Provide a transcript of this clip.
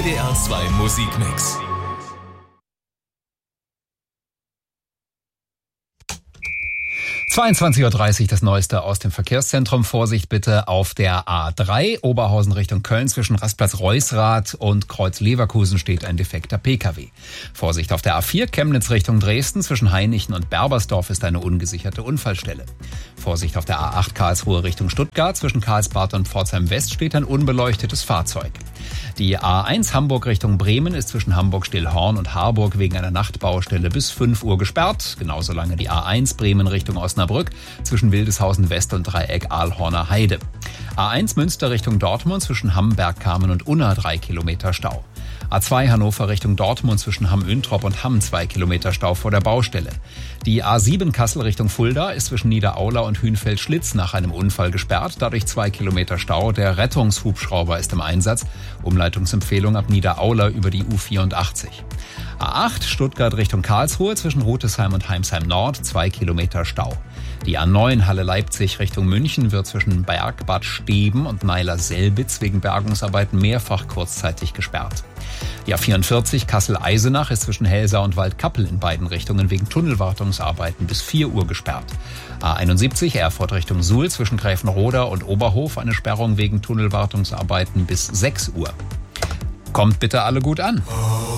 WDR 2 Musikmix. 22:30 Uhr das Neueste aus dem Verkehrszentrum. Vorsicht bitte auf der A3 Oberhausen Richtung Köln zwischen Rastplatz Reusrath und Kreuz Leverkusen steht ein defekter Pkw. Vorsicht auf der A4 Chemnitz Richtung Dresden zwischen Hainichen und Berbersdorf ist eine ungesicherte Unfallstelle. Vorsicht auf der A8 Karlsruhe Richtung Stuttgart zwischen Karlsbad und Pforzheim West steht ein unbeleuchtetes Fahrzeug. Die A1 Hamburg Richtung Bremen ist zwischen Hamburg-Stillhorn und Harburg wegen einer Nachtbaustelle bis 5 Uhr gesperrt. Genauso lange die A1 Bremen Richtung Osnabrück zwischen Wildeshausen West und Dreieck Aalhorner Heide. A1 Münster Richtung Dortmund zwischen Hamm-Bergkamen und Unna 3 Kilometer Stau. A2 Hannover Richtung Dortmund zwischen Hamm-Üntrop und Hamm 2 Kilometer Stau vor der Baustelle. Die A7 Kassel Richtung Fulda ist zwischen Niederaula und Hünfeld-Schlitz nach einem Unfall gesperrt, dadurch 2 Kilometer Stau. Der Rettungshubschrauber ist im Einsatz. Umleitungsempfehlung ab Niederaula über die U84. A8 Stuttgart Richtung Karlsruhe zwischen Rotesheim und Heimsheim Nord 2 Kilometer Stau. Die A9 Halle Leipzig Richtung München wird zwischen Berg, Bad Steben und Meiler-Selbitz wegen Bergungsarbeiten mehrfach kurzzeitig gesperrt. Die A44 Kassel-Eisenach ist zwischen Helsau und Waldkappel in beiden Richtungen wegen Tunnelwartungsarbeiten bis 4 Uhr gesperrt. A71 Erfurt Richtung Suhl zwischen Gräfenroda und Oberhof eine Sperrung wegen Tunnelwartungsarbeiten bis 6 Uhr. Kommt bitte alle gut an.